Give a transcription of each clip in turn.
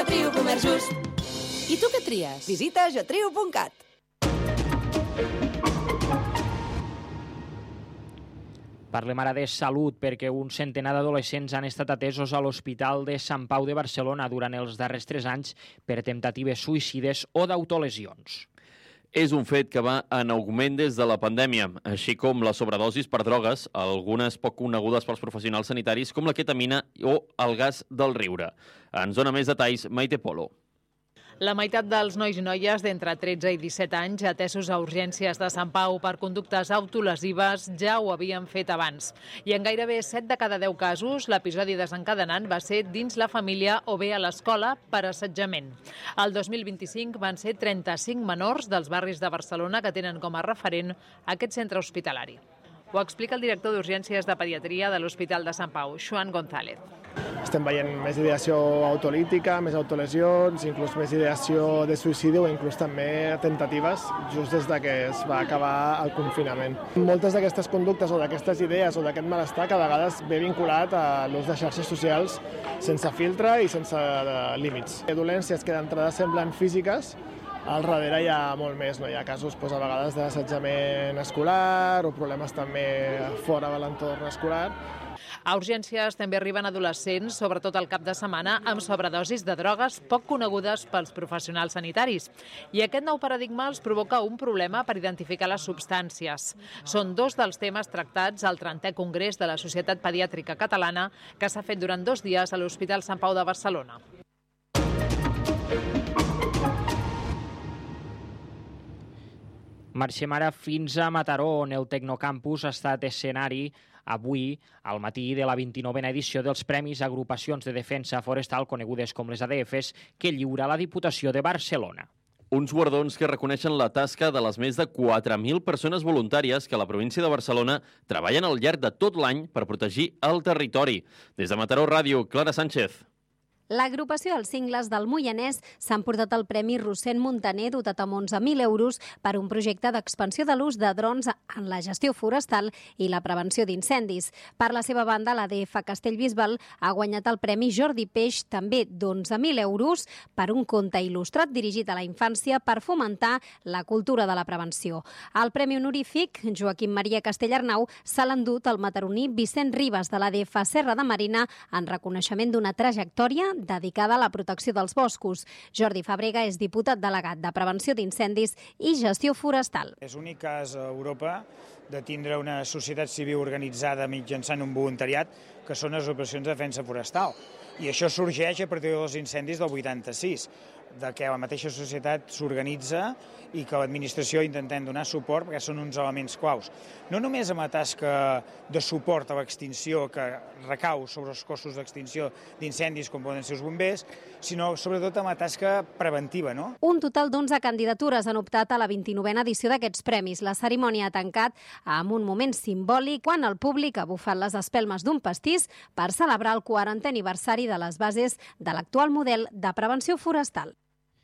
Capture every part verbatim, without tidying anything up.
sempre trio comerç just. I tu què tries? Visita getriu punt cat. Parlem ara de salut, perquè un centenar d'adolescents han estat atesos a l'Hospital de Sant Pau de Barcelona durant els darrers tres anys per temptatives suïcides o d'autolesions. És un fet que va en augment des de la pandèmia, així com les sobredosis per drogues, algunes poc conegudes pels professionals sanitaris, com la ketamina o el gas del riure. Ens dona més detalls Maite Polo. La meitat dels nois i noies d'entre tretze i disset anys atesos a urgències de Sant Pau per conductes autolesives ja ho havien fet abans. I en gairebé set de cada deu casos, l'episodi desencadenant va ser dins la família o bé a l'escola per assetjament. El dos mil vint-i-cinc van ser trenta-cinc menors dels barris de Barcelona que tenen com a referent aquest centre hospitalari. Ho explica el director d'Urgències de Pediatria de l'Hospital de Sant Pau, Joan González. Estem veient més ideació autolítica, més autolesions, inclús més ideació de suïcidi o inclús també tentatives just des de que es va acabar el confinament. Moltes d'aquestes conductes o d'aquestes idees o d'aquest malestar que a vegades ve vinculat a l'ús de xarxes socials sense filtre i sense límits. Hi ha dolències que d'entrada semblen físiques, al darrere hi ha molt més, no? Hi ha casos doncs, a vegades d'assetjament escolar o problemes també fora de l'entorn escolar. A urgències també arriben adolescents, sobretot al cap de setmana, amb sobredosis de drogues poc conegudes pels professionals sanitaris. I aquest nou paradigma els provoca un problema per identificar les substàncies. Són dos dels temes tractats al trentè Congrés de la Societat Pediàtrica Catalana, que s'ha fet durant dos dies a l'Hospital Sant Pau de Barcelona. Marxem ara fins a Mataró, on el Tecnocampus ha estat escenari avui, al matí, de la vint-i-novena edició dels Premis Agrupacions de Defensa Forestal, conegudes com les A D Fs, que lliura la Diputació de Barcelona. Uns guardons que reconeixen la tasca de les més de quatre mil persones voluntàries que a la província de Barcelona treballen al llarg de tot l'any per protegir el territori. Des de Mataró Ràdio, Clara Sánchez. L'agrupació Els Cingles del Moianès s'han portat el Premi Rossend Montaner dotat amb onze mil euros per un projecte d'expansió de l'ús de drons en la gestió forestal i la prevenció d'incendis. Per la seva banda, l'A D F Castellbisbal ha guanyat el Premi Jordi Peix, també d'onze mil euros, per un conte il·lustrat dirigit a la infància per fomentar la cultura de la prevenció. El Premi Honorífic, Joaquim Maria Castellarnau, se l'ha endut el mataroní Vicent Ribas de l'A D F Serra de Marina en reconeixement d'una trajectòria dedicada a la protecció dels boscos. Jordi Fàbrega és diputat delegat de Prevenció d'Incendis i Gestió Forestal. És l'únic cas a Europa de tindre una societat civil organitzada mitjançant un voluntariat que són les operacions de defensa forestal. I això sorgeix a partir dels incendis del vuitanta-sis, de què la mateixa societat s'organitza i que l'administració intentem donar suport perquè són uns elements claus. No només amb la tasca de suport a l'extinció que recau sobre els cossos d'extinció d'incendis com poden ser els bombers, sinó sobretot amb la tasca preventiva, no? Un total d'onze candidatures han optat a la vint-i-novena edició d'aquests premis. La cerimònia ha tancat amb un moment simbòlic quan el públic ha bufat les espelmes d'un pastís per celebrar el quarantè aniversari de les bases de l'actual model de prevenció forestal.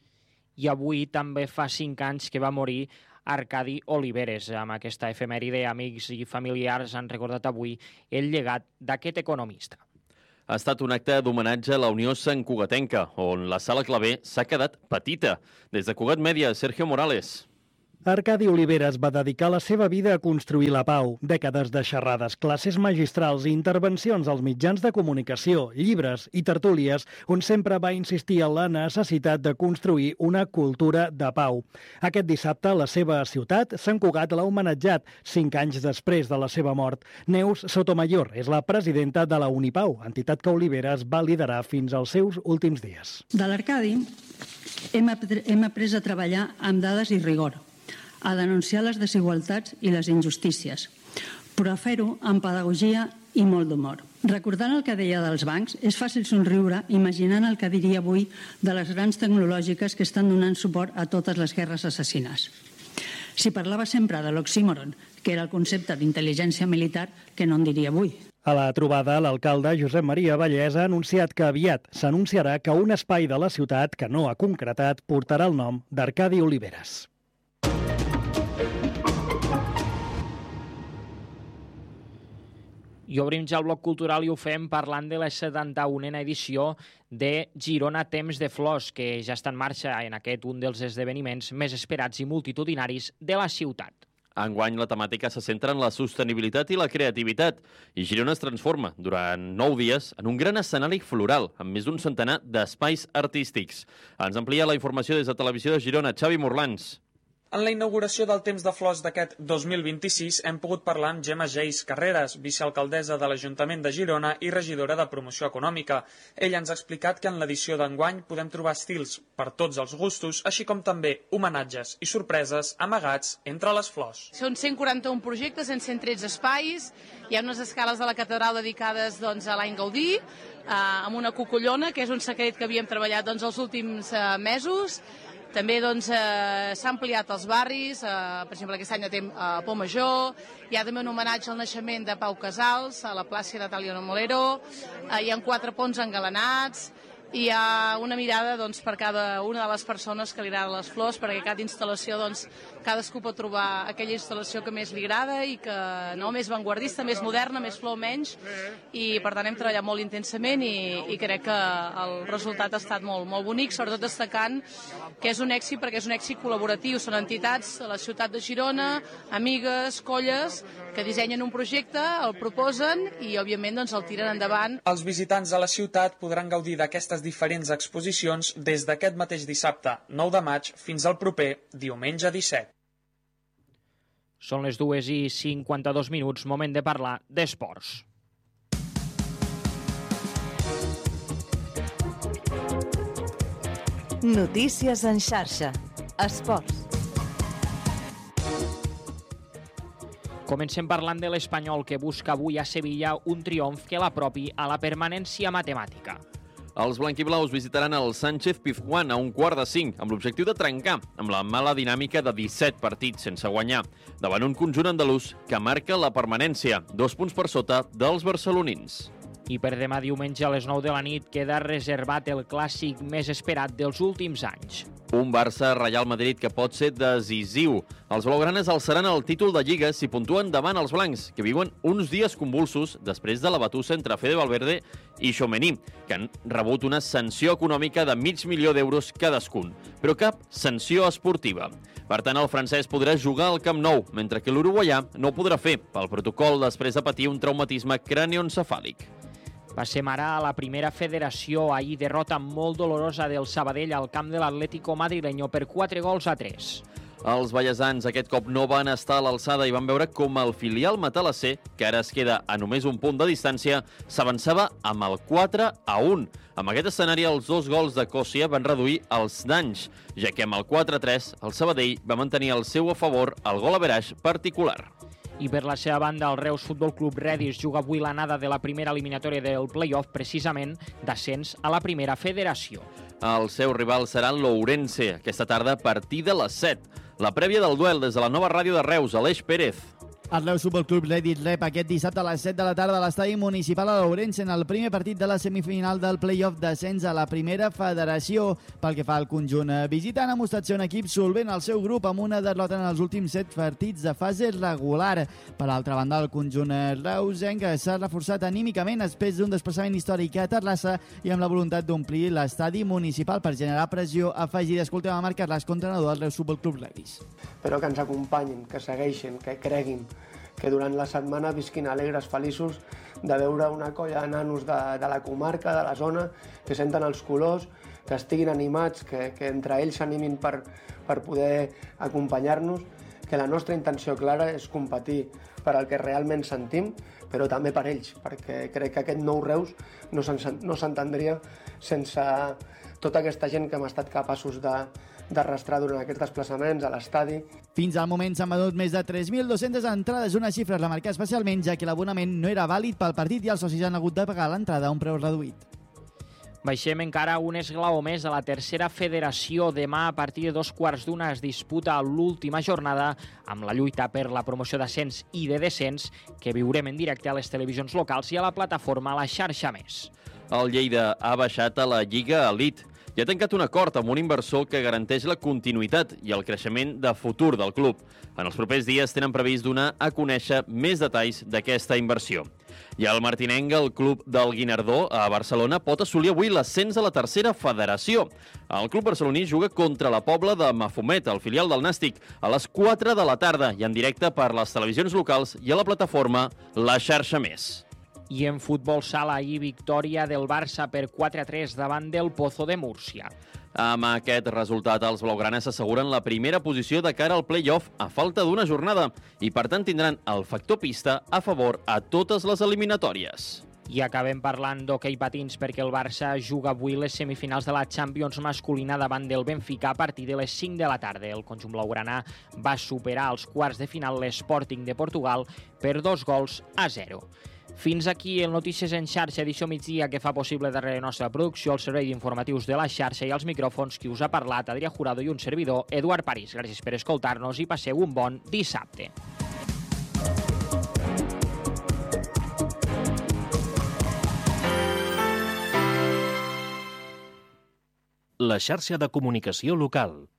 I avui també fa cinc anys que va morir Arcadi Oliveres. Amb aquesta efemèride, amics i familiars han recordat avui el llegat d'aquest economista. Ha estat un acte d'homenatge a la Unió Santcugatenca, on la sala Clavé s'ha quedat petita. Des de Cugat Mèdia, Sergio Morales. Arcadi Oliveres va dedicar la seva vida a construir la pau. Dècades de xerrades, classes magistrals i intervencions als mitjans de comunicació, llibres i tertúlies, on sempre va insistir en la necessitat de construir una cultura de pau. Aquest dissabte, la seva ciutat, Sant Cugat, l'ha homenatjat, cinc anys després de la seva mort. Neus Sotomayor és la presidenta de la Unipau, entitat que Oliveres va liderar fins als seus últims dies. De l'Arcadi hem, hem après a treballar amb dades i rigor, a denunciar les desigualtats i les injustícies, però a fer-ho amb pedagogia i molt d'humor. Recordant el que deia dels bancs, és fàcil somriure imaginant el que diria avui de les grans tecnològiques que estan donant suport a totes les guerres assassines. Si parlava sempre de l'oxímoron, que era el concepte d'intel·ligència militar, que no en diria avui. A la trobada, l'alcalde Josep Maria Vallès ha anunciat que aviat s'anunciarà que un espai de la ciutat que no ha concretat portarà el nom d'Arcadi Oliveres. I obrim ja el bloc cultural i ho fem parlant de la setanta-unena edició de Girona Temps de Flors, que ja està en marxa en aquest un dels esdeveniments més esperats i multitudinaris de la ciutat. Enguany la temàtica se centra en la sostenibilitat i la creativitat i Girona es transforma durant nou dies en un gran escenari floral amb més d'un centenar d'espais artístics. Ens amplia la informació des de Televisió de Girona, Xavi Morlans. En la inauguració del Temps de Flors d'aquest dos mil vint-i-sis hem pogut parlar amb Gemma Geis Carreras, vicealcaldessa de l'Ajuntament de Girona i regidora de Promoció Econòmica. Ella ens ha explicat que en l'edició d'enguany podem trobar estils per tots els gustos, així com també homenatges i sorpreses amagats entre les flors. Són cent quaranta-un projectes en cent tretze espais, hi ha unes escales de la catedral dedicades doncs, a l'any Gaudí, eh, amb una cocollona, que és un secret que havíem treballat doncs, els últims eh, mesos. També doncs, eh, s'ha ampliat els barris, eh, per exemple aquest any a eh, Pau Major, hi ha també un homenatge al naixement de Pau Casals a la plaça Natalio Molero, eh, hi ha quatre ponts engalanats, hi ha una mirada doncs, per cada una de les persones que li agraden les flors, perquè cada instal·lació, doncs, cadascú pot trobar aquella instal·lació que més li agrada i que no, més vanguardista, més moderna, més flor, menys, i per tant hem treballat molt intensament i, i crec que el resultat ha estat molt, molt bonic, sobretot destacant que és un èxit perquè és un èxit col·laboratiu, són entitats de la ciutat de Girona, amigues, colles, que dissenyen un projecte, el proposen i òbviament doncs, el tiren endavant. Els visitants de la ciutat podran gaudir d'aquestes diferents exposicions des d'aquest mateix dissabte, nou de maig, fins al proper diumenge disset. Són les dues i cinquanta-dos minuts, moment de parlar d'esports. Notícies en xarxa. Esports. Comencem parlant de l'Espanyol, que busca avui a Sevilla un triomf que l'apropi a la permanència matemàtica. Els blanquiblaus visitaran el Sánchez Pizjuán a un quart de cinc, amb l'objectiu de trencar amb la mala dinàmica de disset partits sense guanyar, davant un conjunt andalús que marca la permanència, dos punts per sota dels barcelonins. I per demà diumenge a les nou de la nit queda reservat el clàssic més esperat dels últims anys. Un Barça-Real Madrid que pot ser decisiu. Els blaugranes alçaran el títol de Lliga si puntuen davant els blancs, que viuen uns dies convulsos després de la batussa entre Fede Valverde i Tchouaméni, que han rebut una sanció econòmica de mig milió d'euros cadascun, però cap sanció esportiva. Per tant, el francès podrà jugar al Camp Nou, mentre que l'uruguaià no ho podrà fer pel protocol després de patir un traumatisme cranioencefàlic. Passem ara a la primera federació. Ahir derrota molt dolorosa del Sabadell al camp de l'Atlético madrileño per quatre gols a tres. Els ballesans aquest cop no van estar a l'alçada i van veure com el filial matalasser, que ara es queda a només un punt de distància, s'avançava amb el quatre a un. Amb aquest escenari, els dos gols de Còssia van reduir els danys, ja que amb el quatre a tres el Sabadell va mantenir el seu a favor el gol average particular. I per la seva banda, el Reus Futbol Club Redis juga avui l'anada de la primera eliminatòria del play-off, precisament d'ascens a la primera federació. El seu rival serà l'Ourense, aquesta tarda a partir de les set. La prèvia del duel des de la nova ràdio de Reus, Aleix Pérez. El Reus Futbol Club Redis rep aquest dissabte a les set de la tarda a l'estadi municipal a l'Ourense en el primer partit de la semifinal del play-off d'ascens a la primera federació. Pel que fa al conjunt visitant, ha mostrat ser un equip solvent al seu grup amb una derrota en els últims set partits de fase regular. Per altra banda, el conjunt reusenc s'ha reforçat anímicament després d'un desplaçament històric a Terrassa i amb la voluntat d'omplir l'estadi municipal per generar pressió afegida. Escoltem a Marc Carràs, entrenador del Reus Futbol Club Redis. Però que ens acompanyin, que segueixin, que creguin, que durant la setmana visquin alegres, feliços de veure una colla de nanos de, de la comarca, de la zona, que senten els colors, que estiguin animats, que, que entre ells s'animin per, per poder acompanyar-nos, que la nostra intenció clara és competir per al que realment sentim, però també per ells, perquè crec que aquest nou Reus no s'entendria sense tota aquesta gent que hem estat capaços de d'arrastrar durant aquests desplaçaments a l'estadi. Fins al moment s'han venut més de tres mil dues-centes entrades, una xifra a remarcar especialment, ja que l'abonament no era vàlid pel partit i els socis han hagut de pagar l'entrada a un preu reduït. Baixem encara un esglaó més a la tercera federació. Demà, a partir de dos quarts d'una, es disputa l'última jornada amb la lluita per la promoció d'ascens i de descens que viurem en directe a les televisions locals i a la plataforma La Xarxa Més. El Lleida ha baixat a la Lliga Elite. i ha tancat un acord amb un inversor que garanteix la continuïtat i el creixement de futur del club. En els propers dies tenen previst donar a conèixer més detalls d'aquesta inversió. I el martinenc, el club del Guinardó, a Barcelona, pot assolir avui l'ascens a la tercera federació. El club barceloní juga contra la Pobla de Mafumet, el filial del Nàstic, a les quatre de la tarda i en directe per les televisions locals i a la plataforma La Xarxa Més. I en futbol sala, ahir victòria del Barça per quatre a tres davant del Pozo de Múrcia. Amb aquest resultat, els blaugranes s'asseguren la primera posició de cara al play-off a falta d'una jornada i, per tant, tindran el factor pista a favor a totes les eliminatòries. I acabem parlant d'hoquei patins perquè el Barça juga avui les semifinals de la Champions masculina davant del Benfica a partir de les cinc de la tarda. El conjunt blaugrana va superar als quarts de final l'Sporting de Portugal per dos gols a zero. Fins aquí el Notícies en xarxa, edició migdia, que fa possible darrere nostra producció, el servei d'informatius de la xarxa i els micròfons qui us ha parlat, Adrià Jurado i un servidor, Eduard París. Gràcies per escoltar-nos i passeu un bon dissabte. La xarxa de comunicació local.